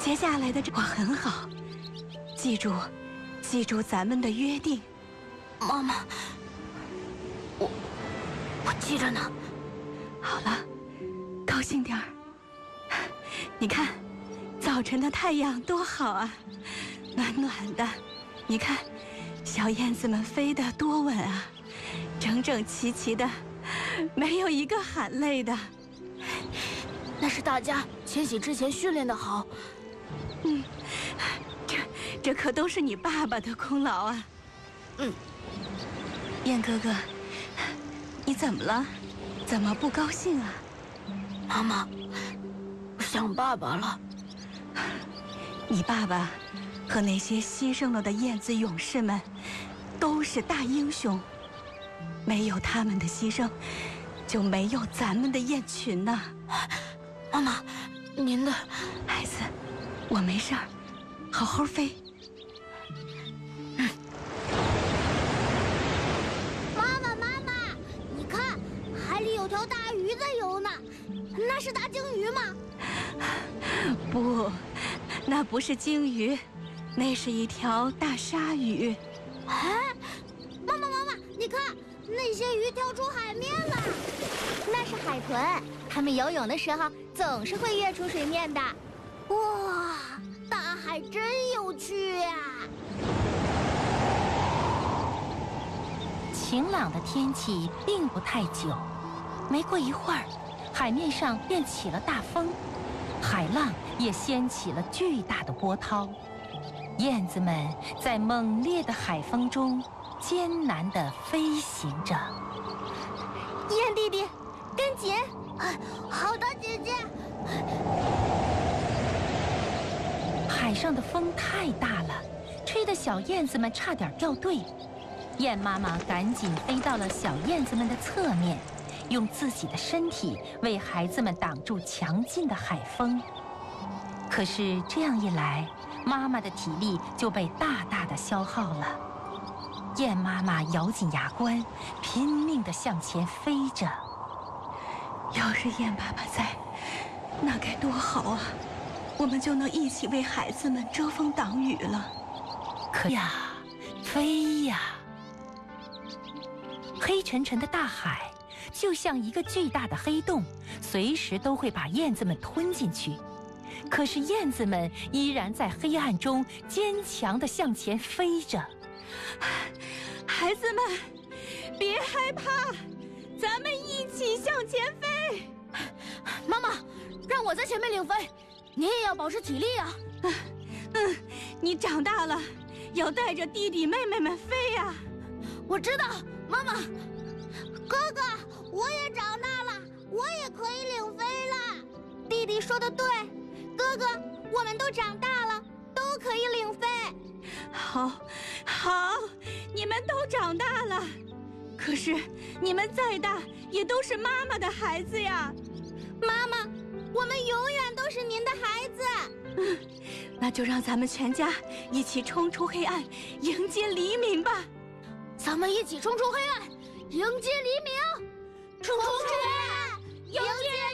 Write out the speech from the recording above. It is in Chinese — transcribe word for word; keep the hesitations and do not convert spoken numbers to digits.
接下来的这我很好，记住，记住咱们的约定。 妈妈，我我记着呢。 好了，高兴点儿。你看，早晨的太阳多好啊，暖暖的。你看，小燕子们飞得多稳啊，整整齐齐的，没有一个喊累的。 那是大家迁徙之前训练的好。 嗯，这这可都是你爸爸的功劳啊。 嗯， 燕哥哥，你怎么了？怎么不高兴啊？ 妈妈，我想爸爸了。 你爸爸和那些牺牲了的燕子勇士们，都是大英雄。没有他们的牺牲，就没有咱们的雁群呐。 妈妈，您的孩子，我没事儿，好好飞。 嗯。 妈妈，妈妈，你看，海里有条大鱼在游呢，那是大鲸鱼吗？ 不，那不是鲸鱼，那是一条大鲨鱼。 哎，妈妈，妈妈，你看，那些鱼跳出海面了。 那是海豚，它们游泳的时候总是会跃出水面的。 哇，大海真有趣呀！ 晴朗的天气并不太久，没过一会儿，海面上便起了大风，海浪也掀起了巨大的波涛。燕子们在猛烈的海风中艰难地飞行着。 燕弟弟，跟紧！ 好的，姐姐。 海上的风太大了，吹得小燕子们差点掉队。燕妈妈赶紧飞到了小燕子们的侧面，用自己的身体为孩子们挡住强劲的海风。可是这样一来，妈妈的体力就被大大的消耗了。燕妈妈咬紧牙关，拼命地向前飞着。 要是燕爸爸在，那该多好啊！我们就能一起为孩子们遮风挡雨了。 可呀，飞呀！黑沉沉的大海就像一个巨大的黑洞，随时都会把燕子们吞进去。可是燕子们依然在黑暗中坚强地向前飞着。 孩子们，别害怕，咱们一起向前飞。 妈妈，让我在前面领飞，你也要保持体力啊。 嗯嗯，你长大了，要带着弟弟妹妹们飞呀。 我知道，妈妈。 哥哥，我也长大了，我也可以领飞了。 弟弟说的对，哥哥，我们都长大了，都可以领飞。 好，好，你们都长大了，可是你们再大也都是妈妈的孩子呀。 妈妈，我们永远都是您的孩子。 嗯，那就让咱们全家一起冲出黑暗，迎接黎明吧。 咱们一起冲出黑暗，迎接黎明， 冲出黑暗，迎接